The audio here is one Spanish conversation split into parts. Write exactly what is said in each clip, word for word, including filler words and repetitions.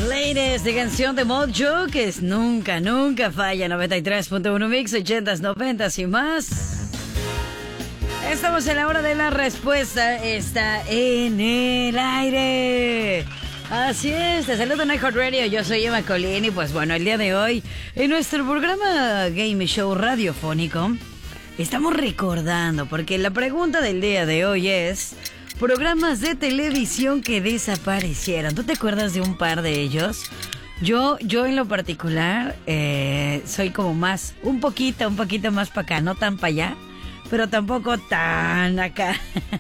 Ladies, de canción de Mojo, que es nunca, nunca falla. Noventa y tres punto uno Mix, ochentas, noventas y más. Estamos en la hora de la respuesta. Está en el aire. Así es, te saludo en iHeartRadio. Yo soy Emma Colín y pues bueno, el día de hoy en nuestro programa Game Show radiofónico estamos recordando, porque la pregunta del día de hoy es programas de televisión que desaparecieron. ¿Tú te acuerdas de un par de ellos? Yo, yo en lo particular eh, soy como más, un poquito, un poquito más para acá, no tan para allá, pero tampoco tan acá.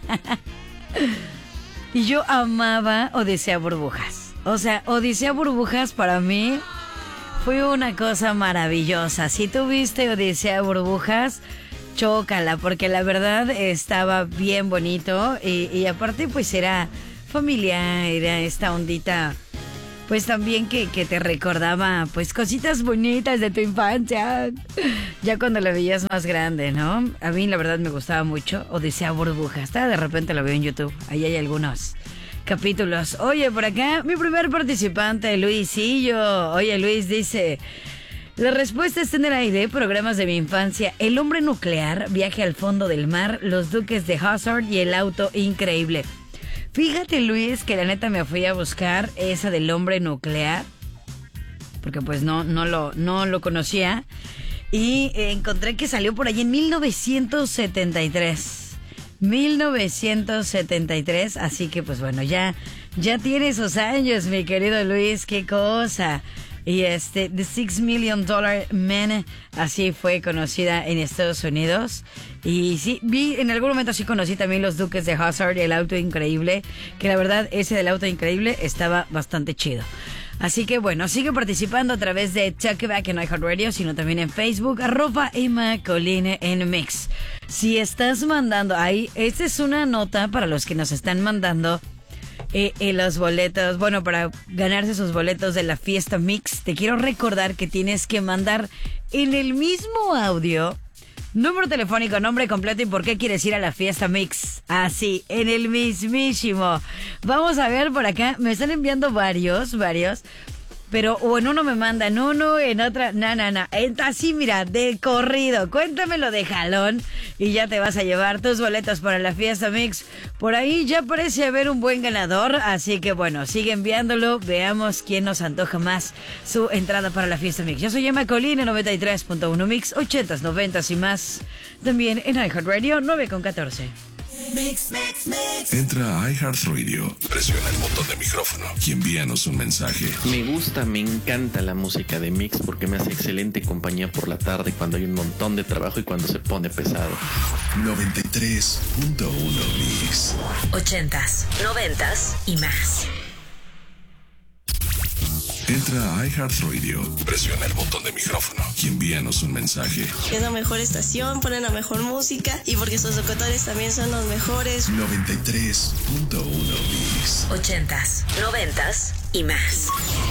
Y yo amaba Odisea Burbujas. O sea, Odisea Burbujas para mí fue una cosa maravillosa. Si tú viste Odisea Burbujas, chócala, porque la verdad estaba bien bonito. Y, y aparte pues era familiar, era esta ondita, pues también que, que te recordaba pues cositas bonitas de tu infancia. Ya cuando la veías más grande, ¿no? A mí la verdad me gustaba mucho Odisea Burbujas. Hasta de repente lo veo en YouTube. Ahí hay algunos capítulos. Oye, por acá mi primer participante, Luisillo. Oye, Luis dice: la respuesta está en el aire. Programas de mi infancia: El hombre nuclear, Viaje al fondo del mar, Los duques de Hazzard y El auto increíble. Fíjate, Luis, que la neta me fui a buscar esa del hombre nuclear, porque pues no, no lo, no lo conocía. Y encontré que salió por ahí en mil novecientos setenta y tres. mil novecientos setenta y tres. Así que pues bueno, ya, ya tiene esos años, mi querido Luis. Qué cosa. Y este, The Six Million Dollar Man, así fue conocida en Estados Unidos. Y sí, vi, en algún momento sí conocí también Los duques de Hazzard y El auto increíble, que la verdad ese del auto increíble estaba bastante chido. Así que bueno, sigue participando a través de Talkback en iHeartRadio, sino también en Facebook, arroba Emma Colín en Mix. Si estás mandando ahí, esta es una nota para los que nos están mandando eh, eh, los boletos, bueno, para ganarse sus boletos de la fiesta Mix. Te quiero recordar que tienes que mandar en el mismo audio número telefónico, nombre completo y por qué quieres ir a la fiesta Mix. Así, en el mismísimo. Vamos a ver por acá. Me están enviando varios, varios. Pero o en uno me mandan uno, en otra... No, no, no. Así, mira, de corrido. Cuéntamelo de jalón y ya te vas a llevar tus boletos para la fiesta Mix. Por ahí ya parece haber un buen ganador. Así que bueno, sigue enviándolo. Veamos quién nos antoja más su entrada para la fiesta Mix. Yo soy Emma Colín en noventa y tres punto uno Mix, ochentas, noventas y más. También en iHeartRadio nueve con catorce. Mix, mix, mix. Entra a iHeartRadio, presiona el botón de micrófono y envíanos un mensaje. Me gusta, me encanta la música de Mix porque me hace excelente compañía por la tarde cuando hay un montón de trabajo y cuando se pone pesado. noventa y tres punto uno Mix. Ochentas, noventas y más. Entra a iHeartRadio, presiona el botón de micrófono y envíanos un mensaje. Es la mejor estación, ponen la mejor música y porque sus locutores también son los mejores. noventa y tres punto uno Mix. Ochentas, noventas y más.